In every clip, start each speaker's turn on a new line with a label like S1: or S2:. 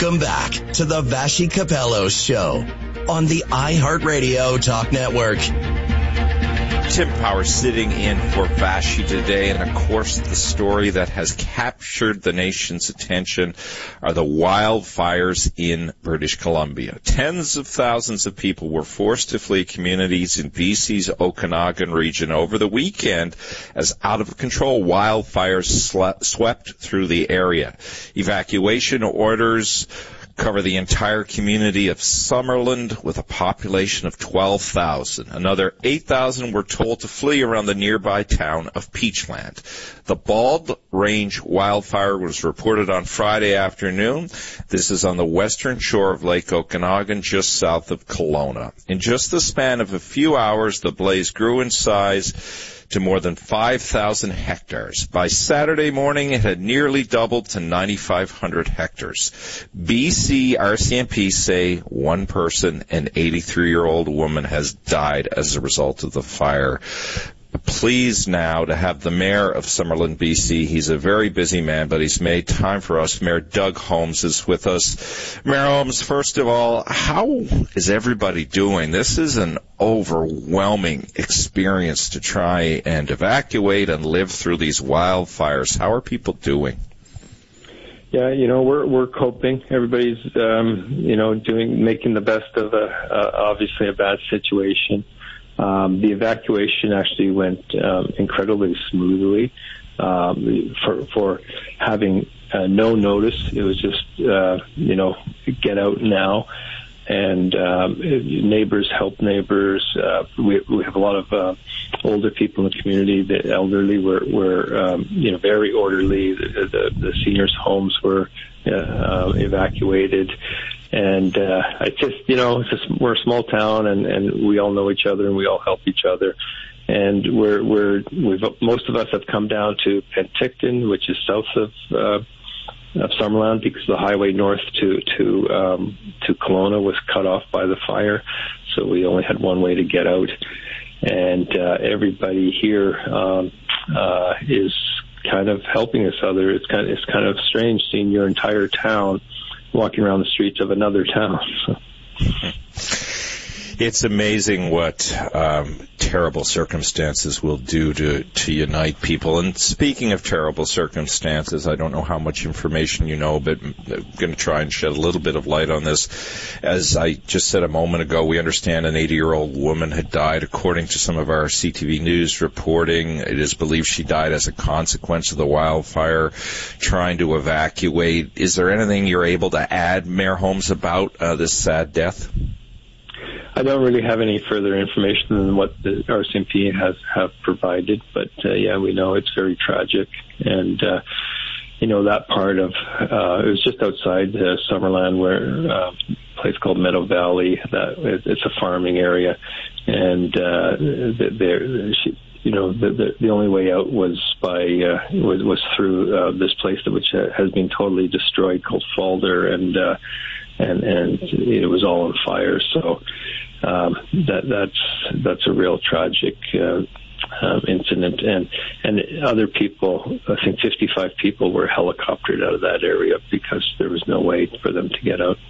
S1: Welcome back to the Vassy Capello Show on the iHeartRadio Talk Network.
S2: Tim Power sitting in for Vassy today, and of course the story that has captured the nation's attention are the wildfires in British Columbia. Tens of thousands of people were forced to flee communities in BC's Okanagan region over the weekend as out-of-control wildfires swept through the area. Evacuation orders cover the entire community of Summerland with a population of 12,000. Another 8,000 were told to flee around the nearby town of Peachland. The Bald Range wildfire was reported on Friday afternoon. This is on the western shore of Lake Okanagan, just south of Kelowna. In just the span of a few hours, the blaze grew in size to more than 5,000 hectares. By Saturday morning, it had nearly doubled to 9,500 hectares. BC RCMP say one person, an 83-year-old woman, has died as a result of the fire. Pleased now to have the mayor of Summerland, BC. He's a very busy man, but he's made time for us. Mayor Doug Holmes is with us. Mayor Holmes, first of all, how is everybody doing? This is an overwhelming experience to try and evacuate and live through these wildfires. How are people doing?
S3: Yeah, we're coping. Everybody's, making the best of obviously a bad situation. The evacuation actually went incredibly smoothly for having no notice. It was just, get out now. And neighbors help neighbors. We have a lot of older people in the community. The elderly were very orderly. The seniors' homes were evacuated. And we're a small town, and we all know each other, and we all help each other. And most of us have come down to Penticton, which is south of Summerland, because the highway north to Kelowna was cut off by the fire, so we only had one way to get out. And everybody here is kind of helping each other. It's kind of strange seeing your entire town walking around the streets of another town.
S2: It's amazing what terrible circumstances will do to unite people. And speaking of terrible circumstances, I don't know how much information you know, but I'm going to try and shed a little bit of light on this. As I just said a moment ago, we understand an 80-year-old woman had died. According to some of our CTV News reporting, it is believed she died as a consequence of the wildfire, trying to evacuate. Is there anything you're able to add, Mayor Holmes, about this sad death?
S3: I don't really have any further information than what the RCMP have provided, but we know it's very tragic. And that part of it was just outside Summerland, where a place called Meadow Valley. It's a farming area, and the only way out was was through this place which has been totally destroyed, called Falder, and it was all on fire. So that's a real tragic incident, and other people, I think 55 people were helicoptered out of that area because there was no way for them to get out.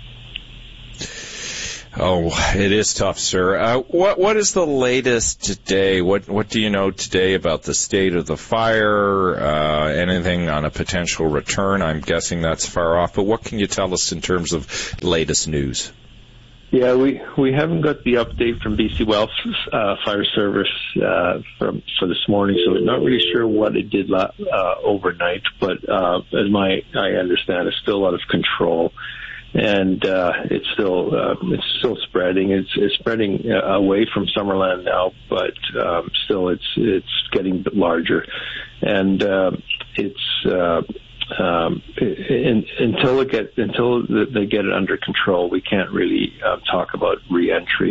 S2: Oh, it is tough, sir. What is the latest today? What do you know today about the state of the fire? Anything on a potential return? I'm guessing that's far off, but what can you tell us in terms of latest news?
S3: Yeah, we haven't got the update from BC Well Fire Service for this morning, so we're not really sure what it did overnight. But as I understand, it's still out of control, and it's still spreading. It's spreading away from Summerland now, but still it's getting larger, and until they get it under control, we can't really talk about re-entry.